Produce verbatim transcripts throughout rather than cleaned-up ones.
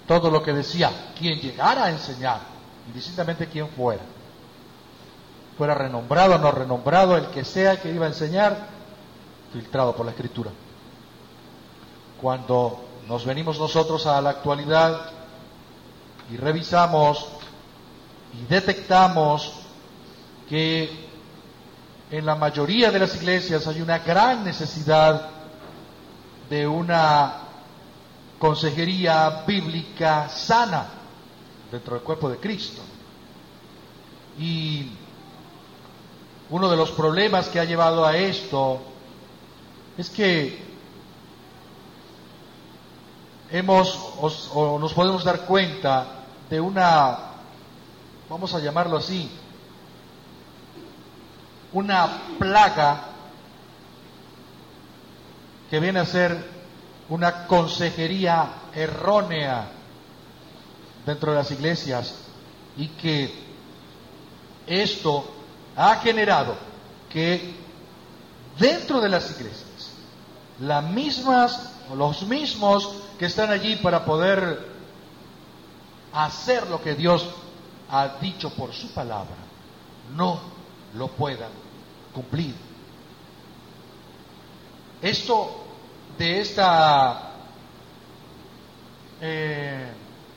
todo lo que decía, quien llegara a enseñar, indistintamente quien fuera, fuera renombrado o no renombrado, el que sea que iba a enseñar, filtrado por la Escritura. Cuando nos venimos nosotros a la actualidad y revisamos y detectamos que en la mayoría de las iglesias hay una gran necesidad de una consejería bíblica sana dentro del cuerpo de Cristo. Y uno de los problemas que ha llevado a esto es que hemos os, o nos podemos dar cuenta de una, vamos a llamarlo así, una plaga que viene a ser una consejería errónea dentro de las iglesias, y que esto ha generado que dentro de las iglesias las mismas o los mismos que están allí para poder hacer lo que Dios ha dicho por su palabra no lo puedan cumplir. Esto de esta eh,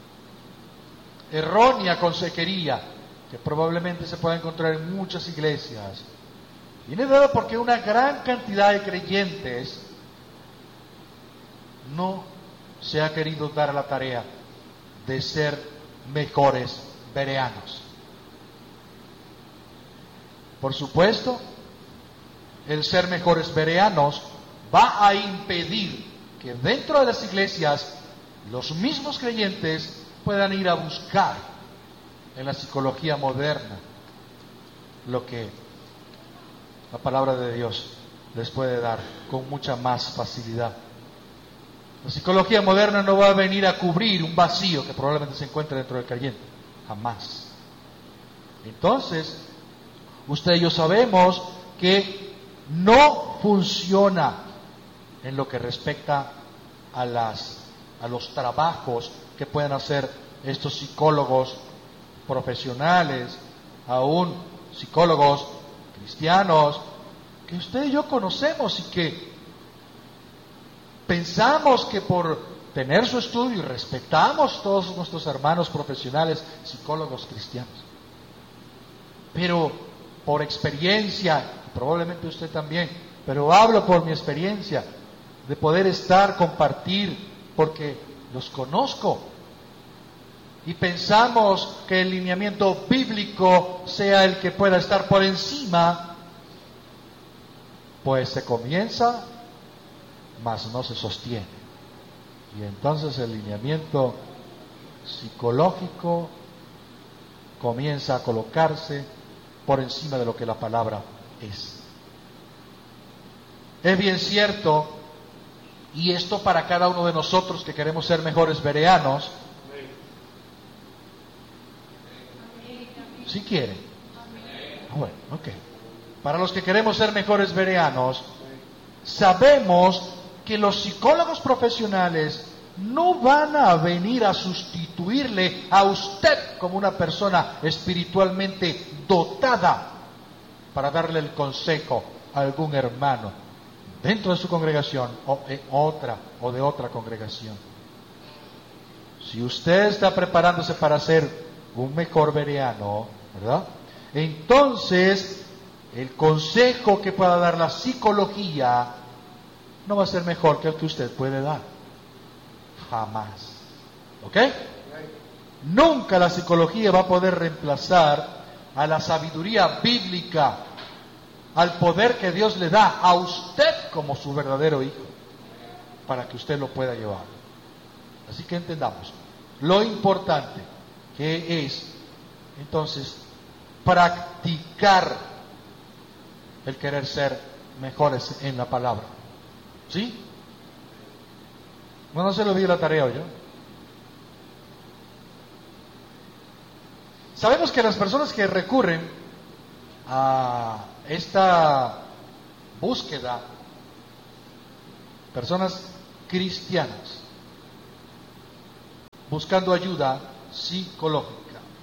errónea consejería que probablemente se pueda encontrar en muchas iglesias viene dado porque una gran cantidad de creyentes no se ha querido dar a la tarea de ser mejores bereanos. Por supuesto, el ser mejores bereanos va a impedir que dentro de las iglesias los mismos creyentes puedan ir a buscar en la psicología moderna lo que la palabra de Dios les puede dar con mucha más facilidad. La psicología moderna no va a venir a cubrir un vacío que probablemente se encuentre dentro del creyente, jamás. Entonces, usted y yo sabemos que no funciona en lo que respecta a las a los trabajos que pueden hacer estos psicólogos profesionales, aún psicólogos cristianos que usted y yo conocemos y que pensamos que por tener su estudio y respetamos todos nuestros hermanos profesionales psicólogos cristianos, pero por experiencia, probablemente usted también, pero hablo por mi experiencia de poder estar, compartir, porque los conozco, y pensamos que el lineamiento bíblico sea el que pueda estar por encima, pues se comienza, mas no se sostiene, y entonces el lineamiento psicológico comienza a colocarse por encima de lo que la palabra es. Es bien cierto, y esto para cada uno de nosotros que queremos ser mejores bereanos, si quieren. Bueno, ok. Para los que queremos ser mejores bereanos, sabemos que los psicólogos profesionales no van a venir a sustituirle a usted como una persona espiritualmente dotada para darle el consejo a algún hermano dentro de su congregación o en otra o de otra congregación. Si usted está preparándose para ser un mejor bereano, ¿verdad? Entonces el consejo que pueda dar la psicología no va a ser mejor que el que usted puede dar. Jamás. ¿Ok? Nunca la psicología va a poder reemplazar a la sabiduría bíblica, al poder que Dios le da a usted como su verdadero hijo, para que usted lo pueda llevar. Así que entendamos lo importante que es, entonces, practicar el querer ser mejores en la palabra. ¿Sí? No, no se lo di la tarea hoy, ¿no? Sabemos que las personas que recurren a esta búsqueda, personas cristianas, buscando ayuda psicológica.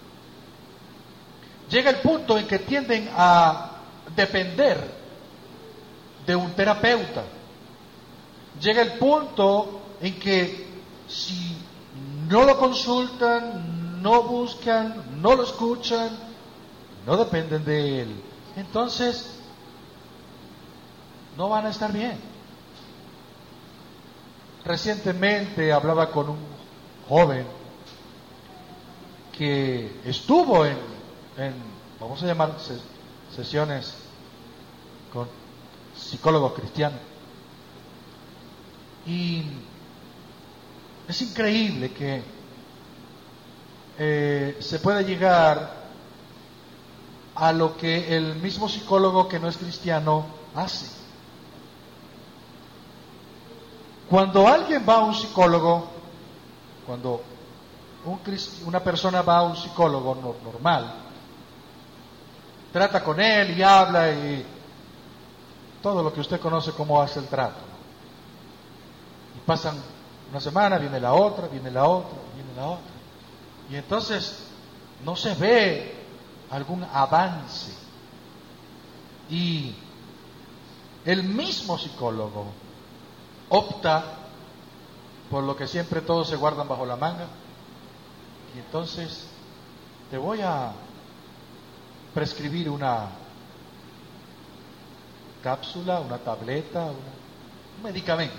Llega el punto en que tienden a depender de un terapeuta. Llega el punto en que si no lo consultan, no buscan, no lo escuchan, no dependen de él, entonces no van a estar bien. Recientemente hablaba con un joven que estuvo en, en vamos a llamar ses- sesiones con psicólogos cristianos, y es increíble que eh, se pueda llegar a lo que el mismo psicólogo que no es cristiano hace. Cuando alguien va a un psicólogo, cuando un crist- una persona va a un psicólogo no- normal, trata con él y habla y todo lo que usted conoce como hace el trato. Y pasan una semana, viene la otra, viene la otra, viene la otra. Y entonces no se ve algún avance. Y el mismo psicólogo opta por lo que siempre todos se guardan bajo la manga. Y entonces te voy a prescribir una cápsula, una tableta, una- un medicamento.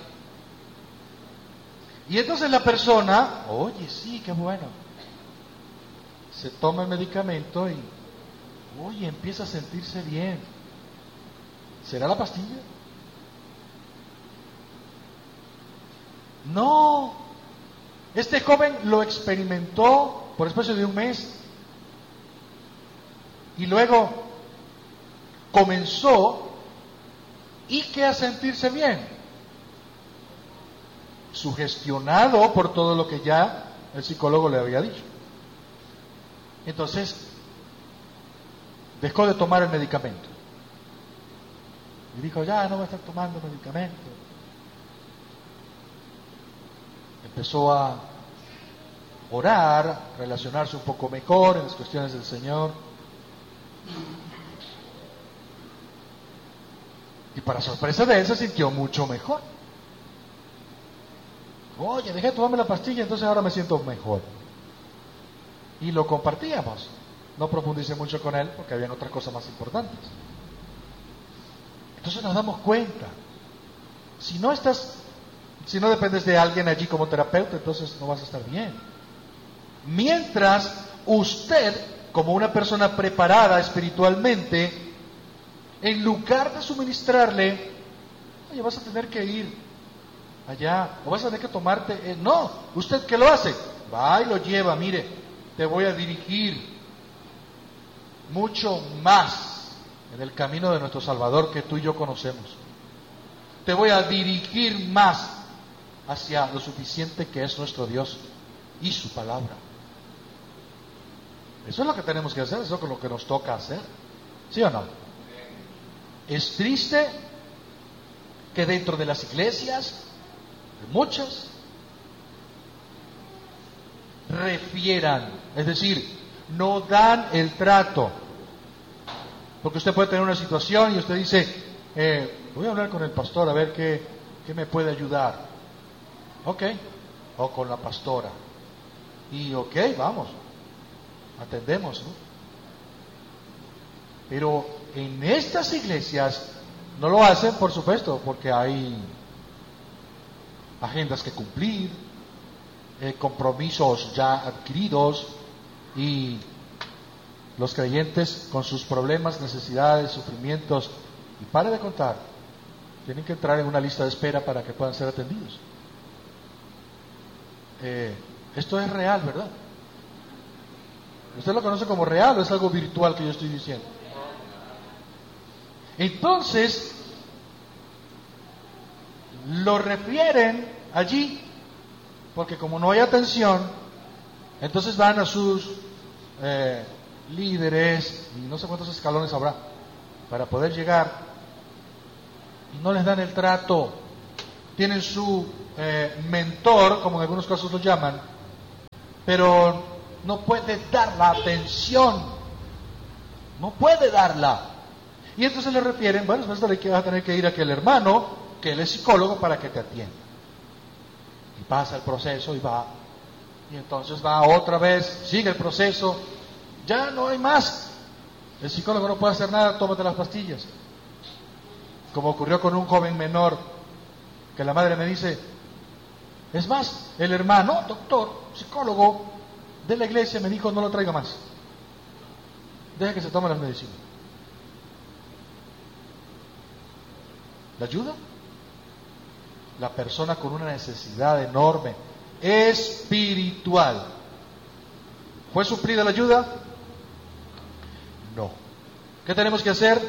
Y entonces la persona, oye, sí, qué bueno, se toma el medicamento y, oye, empieza a sentirse bien. ¿Será la pastilla? No, este joven lo experimentó por espacio de un mes y luego comenzó y que a sentirse bien, sugestionado por todo lo que ya el psicólogo le había dicho. Entonces dejó de tomar el medicamento y dijo, ya no voy a estar tomando medicamento. Empezó a orar, relacionarse un poco mejor en las cuestiones del Señor. Y para sorpresa de él se sintió mucho mejor. Oye, dejé de tomarme la pastilla, entonces ahora me siento mejor. Y lo compartíamos. No profundicé mucho con él porque habían otras cosas más importantes. Entonces nos damos cuenta. Si no estás, si no dependes de alguien allí como terapeuta, entonces no vas a estar bien. Mientras usted, como una persona preparada espiritualmente, en lugar de suministrarle, oye, vas a tener que ir allá, o vas a tener que tomarte, eh, no, ¿usted qué lo hace? Va y lo lleva, mire, te voy a dirigir mucho más en el camino de nuestro Salvador que tú y yo conocemos. Te voy a dirigir más hacia lo suficiente que es nuestro Dios y su palabra. Eso es lo que tenemos que hacer, eso es lo que nos toca hacer, ¿sí o no? Es triste que dentro de las iglesias, de muchas, refieran, es decir, no dan el trato. Porque usted puede tener una situación y usted dice, eh, voy a hablar con el pastor a ver qué, qué me puede ayudar. Ok, o con la pastora. Y ok, vamos, atendemos, ¿no? Pero en estas iglesias no lo hacen, por supuesto, porque hay agendas que cumplir, eh, compromisos ya adquiridos, y los creyentes con sus problemas, necesidades, sufrimientos, y para de contar, tienen que entrar en una lista de espera para que puedan ser atendidos. Eh, esto es real, ¿verdad? ¿Usted lo conoce como real o es algo virtual que yo estoy diciendo? Entonces, lo refieren allí, porque como no hay atención, entonces van a sus eh, líderes, y no sé cuántos escalones habrá, para poder llegar, y no les dan el trato. Tienen su eh, mentor, como en algunos casos lo llaman, pero no puede dar la atención, no puede darla. Y entonces le refieren, bueno, pues le vas a tener que ir a aquel hermano, que él es psicólogo, para que te atienda. Y pasa el proceso y va, y entonces va otra vez, sigue el proceso, ya no hay más. El psicólogo no puede hacer nada, tómate las pastillas. Como ocurrió con un joven menor, que la madre me dice, es más, el hermano, doctor, psicólogo de la iglesia me dijo, no lo traiga más. Deja que se tome las medicinas. ¿Le ayuda? La persona con una necesidad enorme, espiritual. ¿Fue suplida la ayuda? No. ¿Qué tenemos que hacer?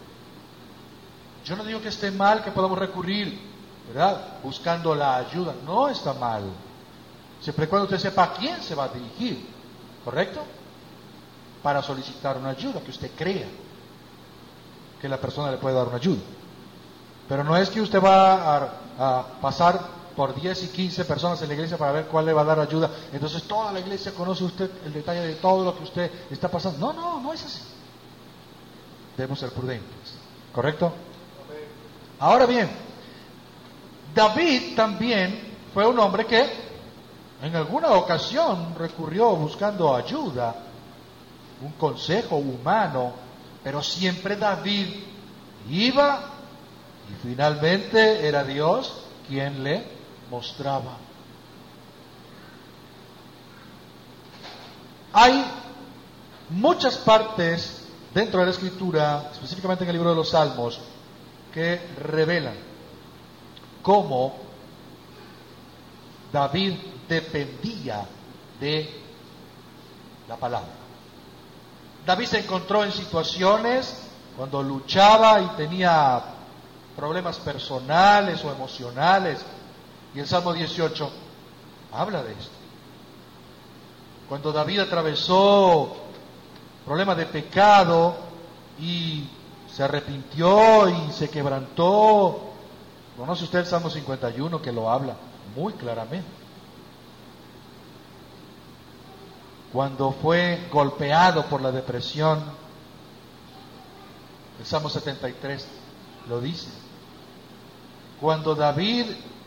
Yo no digo que esté mal que podamos recurrir, ¿verdad?, buscando la ayuda. No está mal, siempre y cuando usted sepa a quién se va a dirigir, ¿correcto? Para solicitar una ayuda, que usted crea que la persona le puede dar una ayuda. Pero no es que usted va a, a pasar por diez y quince personas en la iglesia para ver cuál le va a dar ayuda. Entonces toda la iglesia conoce usted el detalle de todo lo que usted está pasando. No, no, no es así. Debemos ser prudentes, ¿correcto? Ahora bien, David también fue un hombre que en alguna ocasión recurrió buscando ayuda, un consejo humano, pero siempre David iba y finalmente era Dios quien le mostraba. Hay muchas partes dentro de la Escritura, específicamente en el libro de los Salmos, que revelan cómo David dependía de la palabra. David se encontró en situaciones cuando luchaba y tenía problemas personales o emocionales, y el Salmo dieciocho habla de esto. Cuando David atravesó problemas de pecado y se arrepintió y se quebrantó, conoce usted el Salmo cincuenta y uno, que lo habla muy claramente. Cuando fue golpeado por la depresión, el Salmo setenta y tres lo dice. Cuando David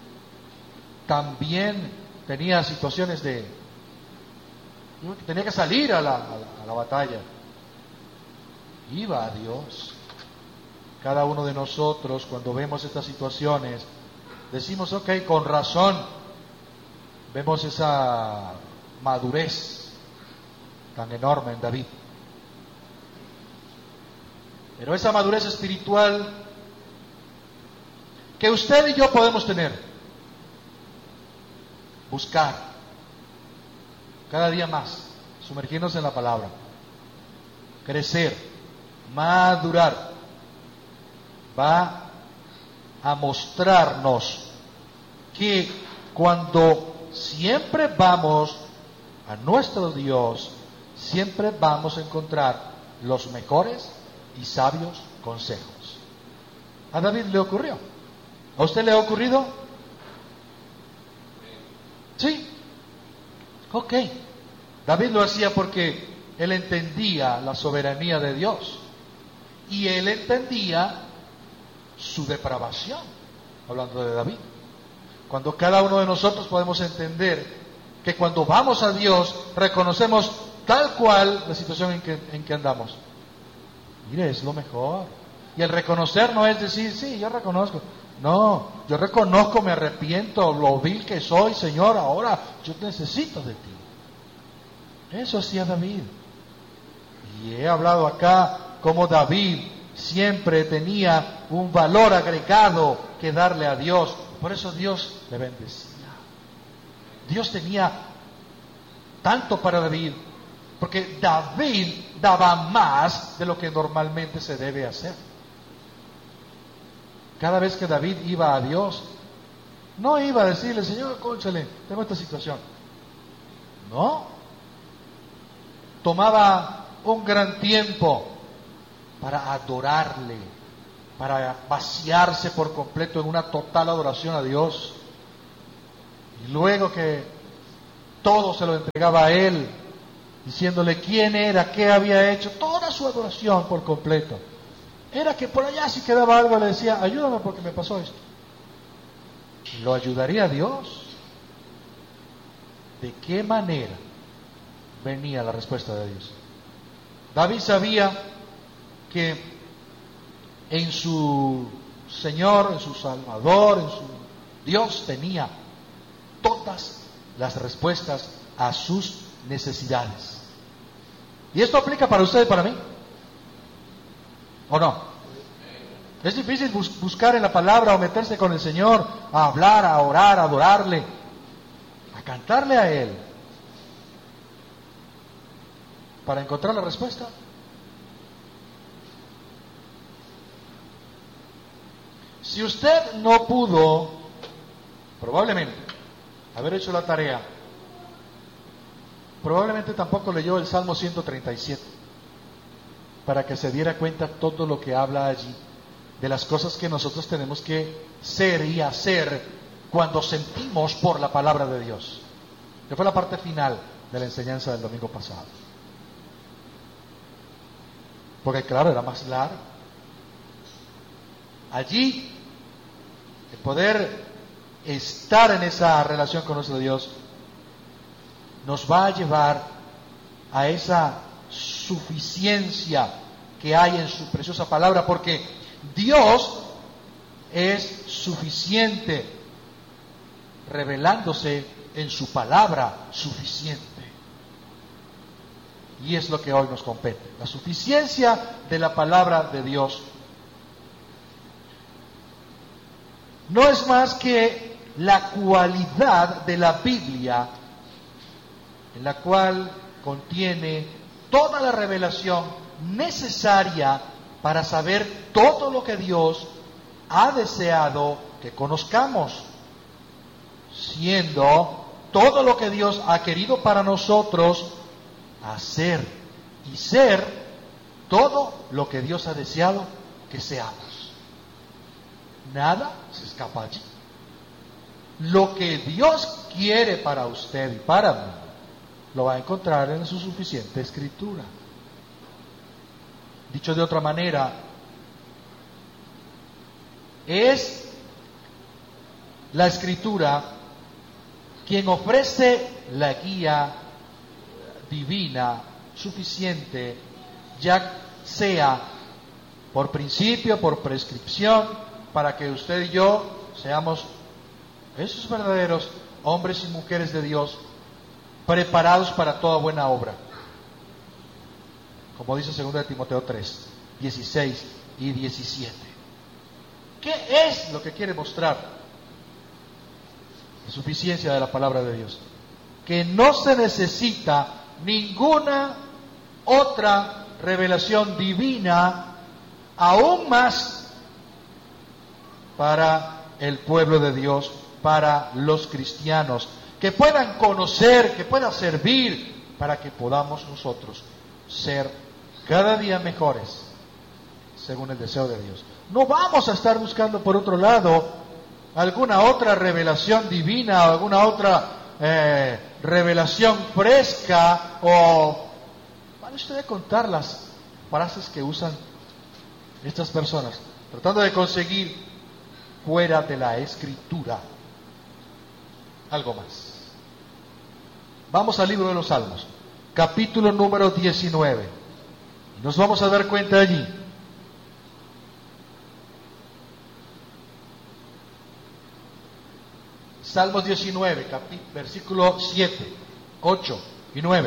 también tenía situaciones de, tenía que salir a la, a la, a la batalla, iba a Dios. Cada uno de nosotros, cuando vemos estas situaciones, decimos, ok, con razón, vemos esa madurez tan enorme en David. Pero esa madurez espiritual que usted y yo podemos tener, buscar cada día más, sumergirnos en la palabra, crecer, madurar, va a mostrarnos que cuando siempre vamos a nuestro Dios, siempre vamos a encontrar los mejores y sabios consejos. A David le ocurrió. ¿A usted le ha ocurrido? Sí. Ok. David lo hacía porque él entendía la soberanía de Dios y él entendía su depravación, hablando de David. Cuando cada uno de nosotros podemos entender que cuando vamos a Dios reconocemos tal cual la situación en que, en que andamos. Mire, es lo mejor. Y el reconocer no es decir, sí, yo reconozco. No, yo reconozco, me arrepiento, lo vil que soy, Señor, ahora yo necesito de ti. Eso hacía David. Y he hablado acá como David siempre tenía un valor agregado que darle a Dios. Por eso Dios le bendecía. Dios tenía tanto para David, porque David daba más de lo que normalmente se debe hacer. Cada vez que David iba a Dios, no iba a decirle, Señor, cónchale, tengo esta situación. No. Tomaba un gran tiempo para adorarle, para vaciarse por completo en una total adoración a Dios. Y luego que todo se lo entregaba a Él, diciéndole quién era, qué había hecho, toda su adoración por completo. Era que por allá si quedaba algo le decía, ayúdame porque me pasó esto. ¿Lo ayudaría Dios? ¿De qué manera venía la respuesta de Dios? David sabía que en su Señor, en su Salvador, en su Dios tenía todas las respuestas a sus necesidades. ¿Y esto aplica para usted y para mí? ¿O no? Es difícil bus- buscar en la palabra o meterse con el Señor, a hablar, a orar, a adorarle, a cantarle a Él, para encontrar la respuesta. Si usted no pudo, probablemente, haber hecho la tarea, probablemente tampoco leyó el Salmo ciento treinta y siete, para que se diera cuenta todo lo que habla allí, de las cosas que nosotros tenemos que ser y hacer cuando sentimos por la palabra de Dios, que fue la parte final de la enseñanza del domingo pasado. Porque claro, era más largo. Allí, el poder estar en esa relación con nuestro Dios nos va a llevar a esa suficiencia que hay en su preciosa palabra, porque Dios es suficiente, revelándose en su palabra suficiente. Y es lo que hoy nos compete, la suficiencia de la palabra de Dios. No es más que la cualidad de la Biblia, en la cual contiene toda la revelación necesaria para saber todo lo que Dios ha deseado que conozcamos, siendo todo lo que Dios ha querido para nosotros hacer y ser todo lo que Dios ha deseado que seamos. Nada se escapa allí. Lo que Dios quiere para usted y para mí, lo va a encontrar en su suficiente escritura. Dicho de otra manera, es la escritura quien ofrece la guía divina suficiente, ya sea por principio, por prescripción, para que usted y yo seamos esos verdaderos hombres y mujeres de Dios, preparados para toda buena obra, como dice segunda de Timoteo tres, dieciséis y diecisiete. ¿Qué es lo que quiere mostrar? La suficiencia de la palabra de Dios, que no se necesita ninguna otra revelación divina, aún más para el pueblo de Dios, para los cristianos, que puedan conocer, que puedan servir, para que podamos nosotros ser cada día mejores, según el deseo de Dios. No vamos a estar buscando por otro lado alguna otra revelación divina, o alguna otra eh, revelación fresca, o van usted a contar las frases que usan estas personas, tratando de conseguir fuera de la Escritura algo más. Vamos al libro de los Salmos, capítulo número diecinueve. Nos vamos a dar cuenta allí Salmos diecinueve, versículo siete, ocho y nueve.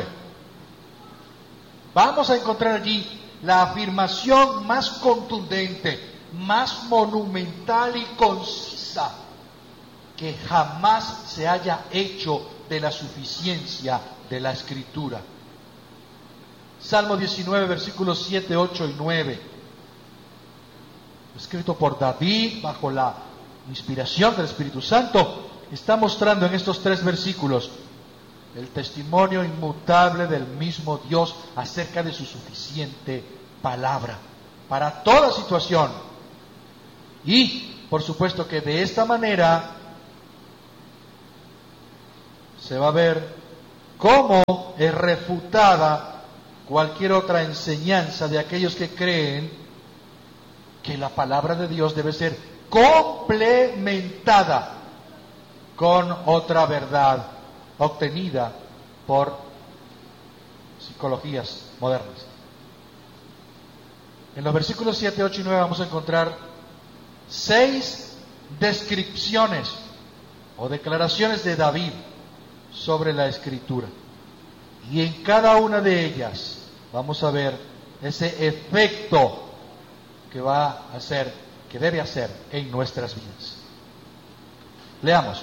Vamos a encontrar allí la afirmación más contundente, más monumental y concisa que jamás se haya hecho de la suficiencia de la Escritura. Salmo diecinueve, versículos siete, ocho y nueve. Escrito por David bajo la inspiración del Espíritu Santo, está mostrando en estos tres versículos el testimonio inmutable del mismo Dios acerca de su suficiente palabra para toda situación. Y, por supuesto, que de esta manera se va a ver cómo es refutada cualquier otra enseñanza de aquellos que creen que la palabra de Dios debe ser complementada con otra verdad obtenida por psicologías modernas. En los versículos siete, ocho y nueve vamos a encontrar seis descripciones o declaraciones de David sobre la Escritura. Y en cada una de ellas vamos a ver ese efecto que va a hacer, que debe hacer en nuestras vidas. Leamos.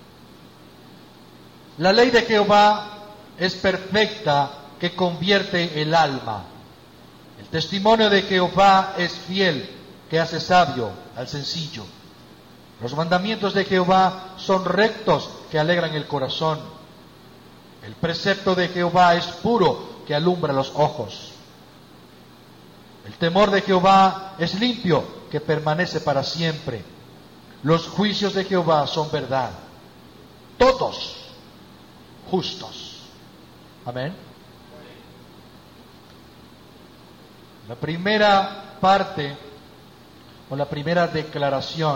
La ley de Jehová es perfecta, que convierte el alma. El testimonio de Jehová es fiel, que hace sabio al sencillo. Los mandamientos de Jehová son rectos, que alegran el corazón. El precepto de Jehová es puro, que alumbra los ojos. El temor de Jehová es limpio, que permanece para siempre. Los juicios de Jehová son verdad, todos justos. Amén. La primera parte, o la primera declaración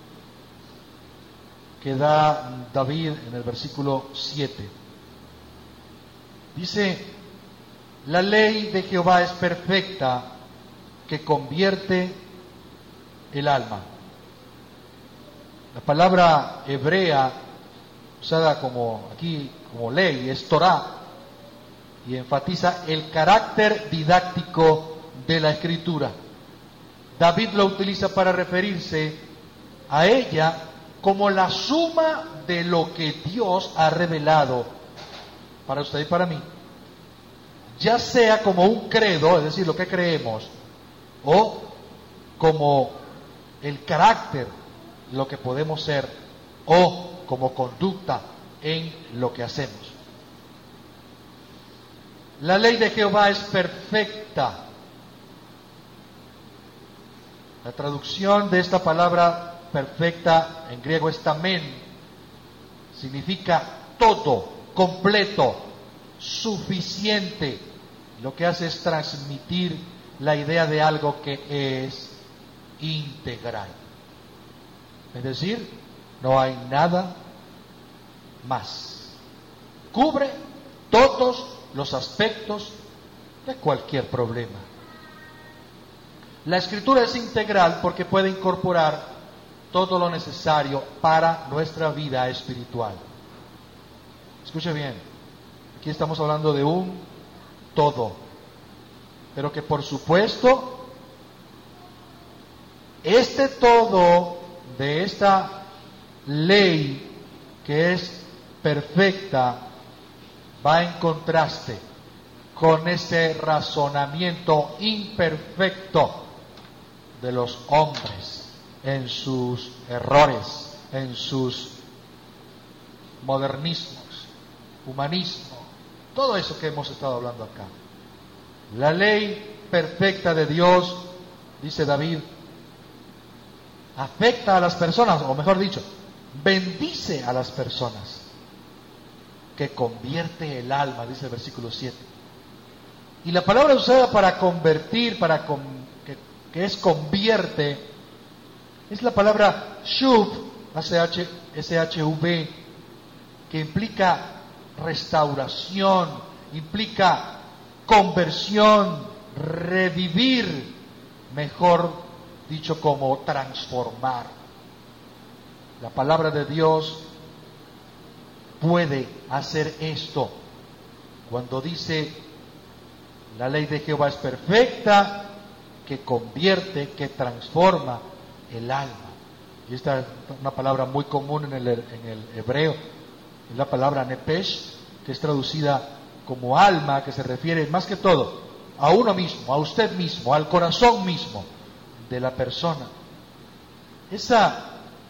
que da David en el versículo siete, dice: la ley de Jehová es perfecta, que convierte el alma. La palabra hebrea usada como aquí como ley es Torah, y enfatiza el carácter didáctico de la Escritura. David lo utiliza para referirse a ella como la suma de lo que Dios ha revelado para usted y para mí, ya sea como un credo, es decir, lo que creemos, o como el carácter, lo que podemos ser, o como conducta en lo que hacemos. La ley de Jehová es perfecta. La traducción de esta palabra perfecta en griego es tamen. Significa todo, completo, suficiente. Lo que hace es transmitir la idea de algo que es integral. Es decir, no hay nada más. Cubre todos los aspectos de cualquier problema. La Escritura es integral porque puede incorporar todo lo necesario para nuestra vida espiritual. Escuche bien, aquí estamos hablando de un todo, pero que por supuesto este todo de esta ley que es perfecta va en contraste con ese razonamiento imperfecto de los hombres en sus errores, en sus modernismos, humanismo, todo eso que hemos estado hablando acá. La ley perfecta de Dios, dice David, afecta a las personas, o mejor dicho, bendice a las personas, que convierte el alma, dice el versículo siete. Y la palabra usada para convertir, para con, que, que es convierte, es la palabra shuv, S H U V, que implica restauración, implica conversión, revivir, mejor dicho como transformar. La palabra de Dios puede hacer esto cuando dice: la ley de Jehová es perfecta, que convierte, que transforma el alma. Y esta es una palabra muy común en el, en el hebreo, es la palabra nepesh, que es traducida como alma, que se refiere más que todo a uno mismo, a usted mismo, al corazón mismo de la persona. Esa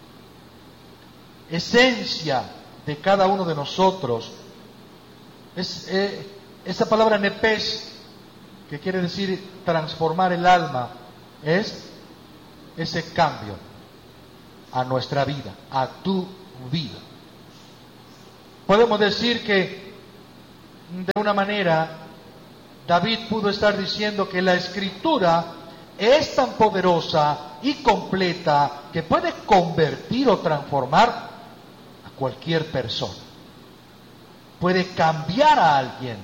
esencia de cada uno de nosotros es eh, esa palabra nepesh, que quiere decir transformar el alma, es ese cambio a nuestra vida, a tu vida. Podemos decir que de una manera, David pudo estar diciendo que la Escritura es tan poderosa y completa que puede convertir o transformar a cualquier persona. Puede cambiar a alguien,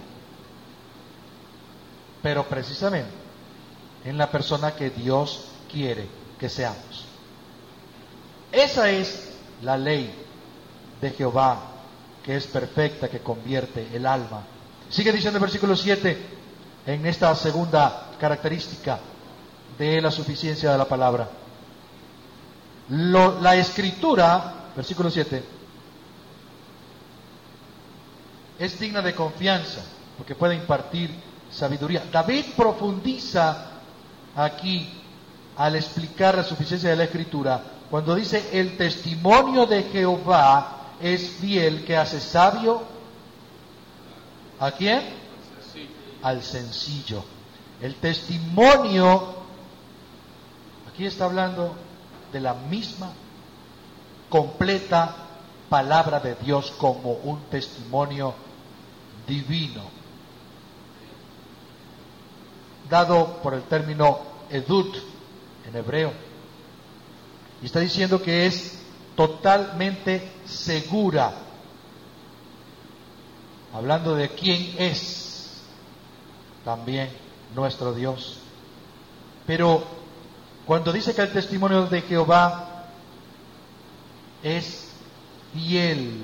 pero precisamente en la persona que Dios quiere que seamos. Esa es la ley de Jehová, que es perfecta, que convierte el alma. Sigue diciendo el versículo siete, en esta segunda característica de la suficiencia de la palabra. Lo, la Escritura, versículo siete, es digna de confianza, porque puede impartir sabiduría. David profundiza aquí al explicar la suficiencia de la Escritura, cuando dice: el testimonio de Jehová es fiel, que hace sabio ¿a quién? Al sencillo. El testimonio, aquí está hablando de la misma completa palabra de Dios como un testimonio divino, dado por el término edut en hebreo, y está diciendo que es totalmente segura, hablando de quién es también nuestro Dios. Pero cuando dice que el testimonio de Jehová es fiel,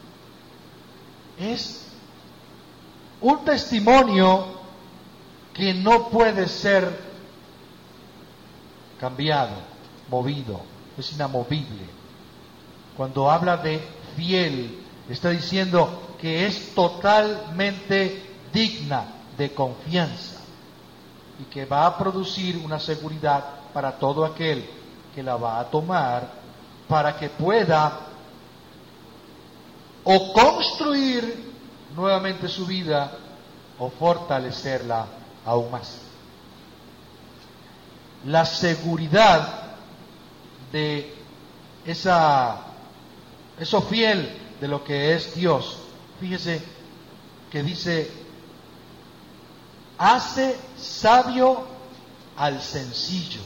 es un testimonio que no puede ser cambiado, movido, es inamovible. Cuando habla de fiel, está diciendo que es totalmente digna de confianza y que va a producir una seguridad para todo aquel que la va a tomar, para que pueda o construir nuevamente su vida o fortalecerla aún más. La seguridad de esa, eso fiel de lo que es Dios, fíjese que dice: hace sabio al sencillo.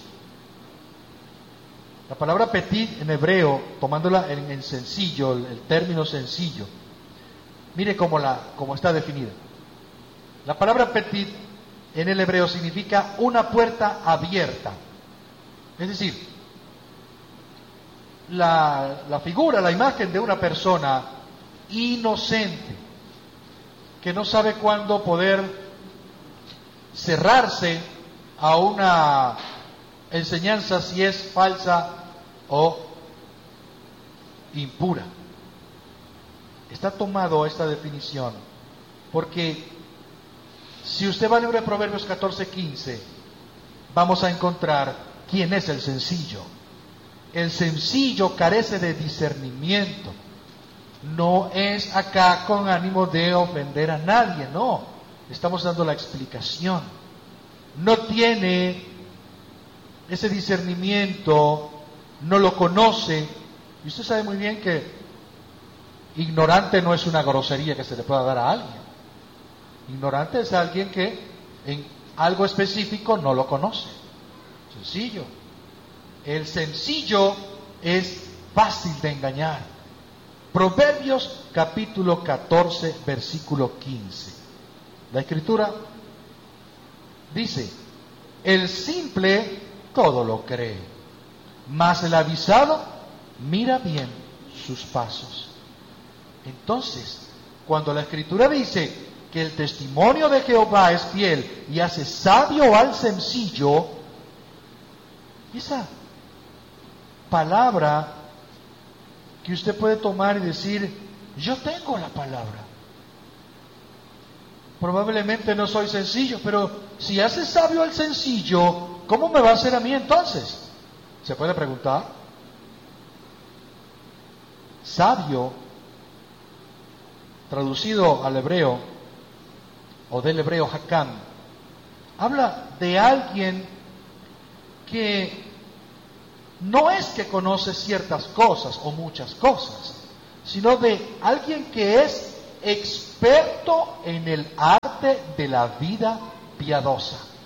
La palabra petit en hebreo, tomándola en, en sencillo, el, el término sencillo, mire cómo, la, cómo está definida. La palabra petit en el hebreo significa una puerta abierta. Es decir, la, la figura, la imagen de una persona inocente, que no sabe cuándo poder cerrarse a una enseñanza, si es falsa o impura. Está tomado esta definición porque si usted va al libro de Proverbios catorce quince, vamos a encontrar quién es el sencillo. El sencillo carece de discernimiento. No es acá con ánimo de ofender a nadie, no. Estamos dando la explicación. No tiene ese discernimiento, no lo conoce. Y usted sabe muy bien que ignorante no es una grosería que se le pueda dar a alguien. Ignorante es alguien que en algo específico no lo conoce. Sencillo. El sencillo es fácil de engañar. Proverbios capítulo catorce, versículo quince. La Escritura dice: el simple todo lo cree, mas el avisado mira bien sus pasos. Entonces, cuando la Escritura dice que el testimonio de Jehová es fiel y hace sabio al sencillo, esa palabra que usted puede tomar y decir: yo tengo la palabra. Probablemente no soy sencillo, pero si hace sabio al sencillo, ¿cómo me va a hacer a mí entonces? ¿Se puede preguntar? Sabio, traducido al hebreo, o del hebreo hakam, habla de alguien que no es que conoce ciertas cosas o muchas cosas, sino de alguien que es experto en el arte de la vida piadosa.